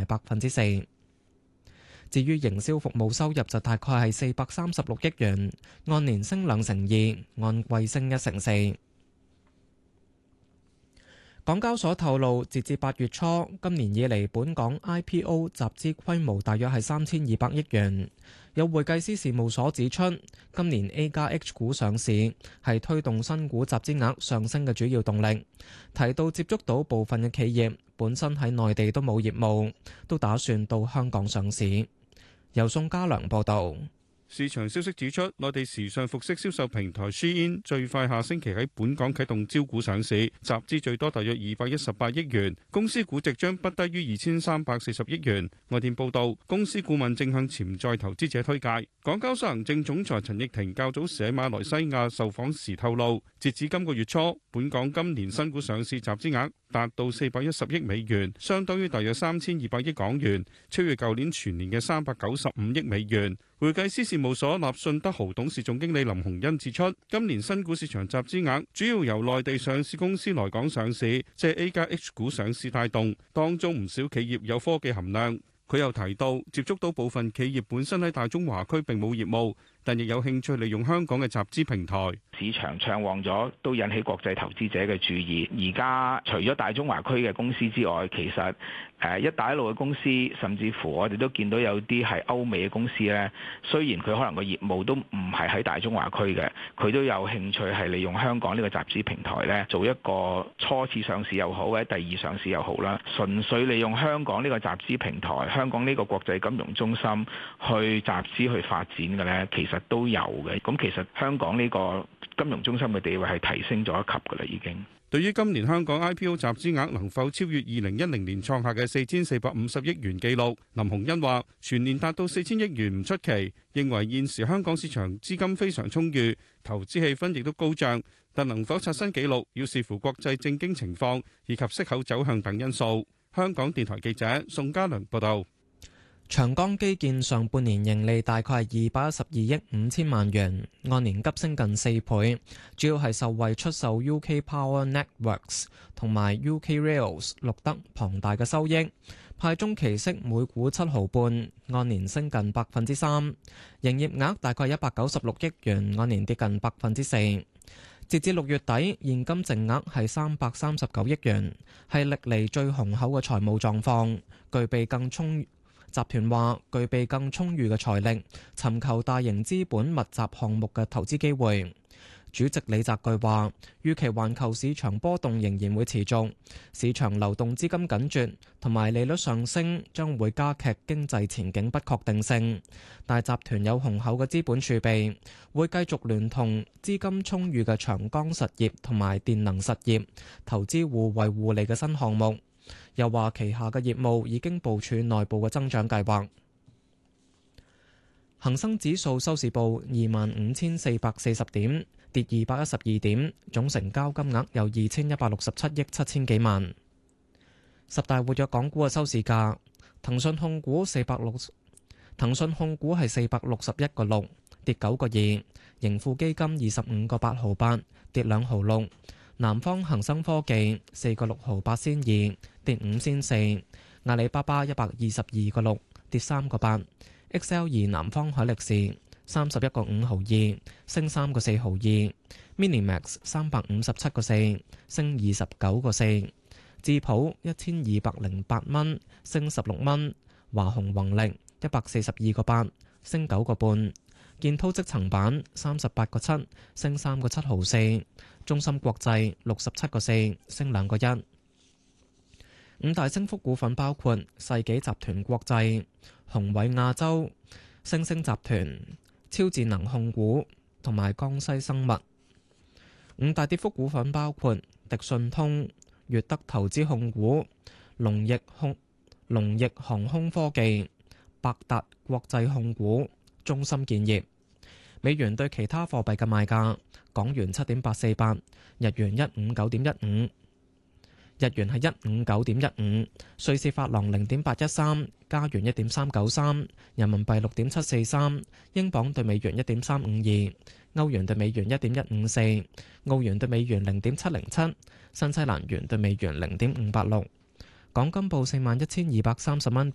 4%。至於營銷服務收入就大概係436億元，按年升2%，按季升1%。港交所透露，截至8月初，今年以嚟本港 IPO 集資規模大約係3200億元。有會計師事務所指出，今年 A 加 H 股上市係推動新股集資額上升嘅主要動力。提到接觸到部分嘅企業本身喺內地都冇業務，都打算到香港上市。由宋家良報導。 市場消息指出，內地時尚服飾銷售平台 Shein 最快下星期喺本港啟動招股上市，集資最多大約218億元，公司估值將不低於2340億元。外電報道，公司顧問正向潛在投資者推介。港交所行政總裁陳奕婷較早時喺馬來西亞受訪時透露，截至今個月初，本港今年新股上市集資額達到410億美元，相當於大約3200億港元，超越舊年全年嘅395億美元。會計師事務所立信德豪董事總經理林鴻恩指出，今年新股市場集資額主要由內地上市公司來港上市，即 A 加 H 股上市帶動，當中唔少企業有科技含量。佢又提到，接觸到部分企業本身喺大中華區並冇業務，但亦有興趣利用香港嘅集資平台。 市場暢旺咗，都引起國際投資者嘅注意。而家除咗大中華區嘅公司之外，其實一帶一路嘅公司，甚至乎我哋都見到有啲係歐美嘅公司咧。雖然佢可能個業務都唔係喺大中華區嘅，佢都有興趣係利用香港呢個集資平台咧，做一個初次上市又好，或者第二上市又好啦。純粹利用香港呢個集資平台，香港呢個國際金融中心去集資去發展嘅咧，其實都有嘅。咁其實香港呢個金融中心嘅地位係提升咗一級㗎啦，已經。 對於今年香港 IPO 集資額能否超越2010年創下嘅4450億元紀錄，林鴻恩話：全年達到4000億元唔出奇，認為現時香港市場資金非常充裕，投資氣氛亦都高漲，但能否刷新紀錄，要視乎國際政經情況以及息口走向等因素。香港電台記者宋家良報道。 長江基建上半年盈利大概係212億5千萬元，按年急升近4倍，主要係受惠出售 UK Power Networks 同埋 UK Rails 錄得龐大嘅收益，派中期息每股7毫半，按年升近3%，營業額大概196億元，按年跌近4%。截至6月底，現金淨額係339億元，係歷嚟最雄厚嘅財務狀況，具備更充集團話具備更充裕嘅財力，尋求大型資本密集項目嘅投資機會。主席李澤钜話：預期環球市場波動仍然會持續，市場流動資金緊絀同埋利率上升將會加劇經濟前景不確定性。但集團有雄厚嘅資本儲備，會繼續聯同資金充裕嘅長江實業同埋電能實業投資互惠互利嘅新項目。又話旗下嘅業務已經部署內部嘅增長計劃。恒生指數收市報25,440點，跌212點，總成交金額有2167億7千幾萬。十大活躍港股嘅收市價，騰訊控股係461個6，跌9個2；盈富基金25個8毫8，跌2毫6；南方恒生科技4個6毫8仙2，跌5仙4；阿里巴巴122個6，跌3個8。XL2 南方海力士31個5毫2，升3個4毫2。Minimax 357個4，升29個4。智普1208蚊，升16蚊。華虹宏力142個8，升9個半。建滔積層板38個7，升3個7毫4。中芯國際67個4，升2個1。五大升幅股份包括世紀集團國際、宏偉亞洲、星星集團、超智能控股同埋江西生物。五大跌幅股份包括迪信通、粵德投資控股、龍翼航空科技、百達國際控股、中芯建業。美元對其他貨幣嘅賣價：港元7.848，日元159.15。日元係159.15，瑞士法郎0.813，加元1.393，人民幣6.743，英鎊對美元1.352，歐元對美元1.154，澳元對美元0.707，新西蘭元對美元0.586。港金報41,230蚊，